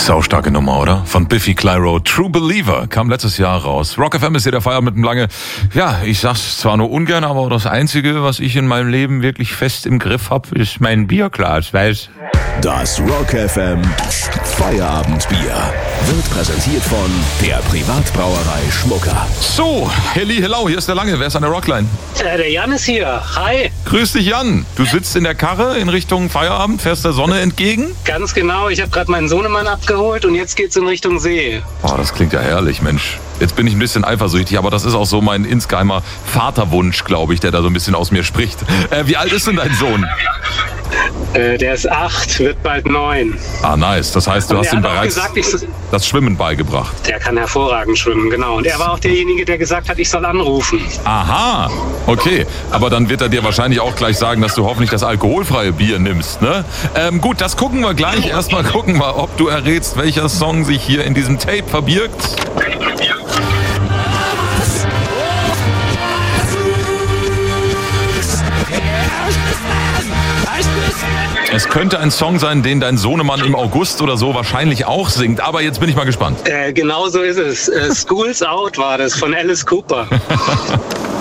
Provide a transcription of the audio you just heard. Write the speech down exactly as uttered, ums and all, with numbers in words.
Saustarke Nummer, oder? Von Biffy Clyro. True Believer kam letztes Jahr raus. Rock F M ist hier der Feierabend mit dem Lange. Ja, ich sag's zwar nur ungern, aber das Einzige, was ich in meinem Leben wirklich fest im Griff hab, ist mein Bierglas, weißt? Das Rock F M Feierabendbier wird präsentiert von der Privatbrauerei Schmucker. So, Helli, hello, hier ist der Lange. Wer ist an der Rockline? Äh, der Jan ist hier. Hi. Grüß dich, Jan. Du sitzt in der Karre in Richtung Feierabend, fährst der Sonne entgegen? Ganz genau. Ich habe gerade meinen Sohnemann abgeholt und jetzt geht's in Richtung See. Oh, das klingt ja herrlich, Mensch. Jetzt bin ich ein bisschen eifersüchtig, aber das ist auch so mein insgeheimer Vaterwunsch, glaube ich, der da so ein bisschen aus mir spricht. Äh, wie alt ist denn dein Sohn? Äh, der ist acht, wird bald neun. Ah, nice. Das heißt, du Und hast er ihm hat auch bereits gesagt, ich so- das Schwimmen beigebracht. Der kann hervorragend schwimmen, genau. Und er war auch derjenige, der gesagt hat, ich soll anrufen. Aha, okay. Aber dann wird er dir wahrscheinlich auch gleich sagen, dass du hoffentlich das alkoholfreie Bier nimmst, ne? Ähm, gut, das gucken wir gleich. Erstmal gucken wir, ob du errätst, welcher Song sich hier in diesem Tape verbirgt. Es könnte ein Song sein, den dein Sohnemann im August oder so wahrscheinlich auch singt. Aber jetzt bin ich mal gespannt. Äh, genau so ist es. Äh, School's Out war das von Alice Cooper.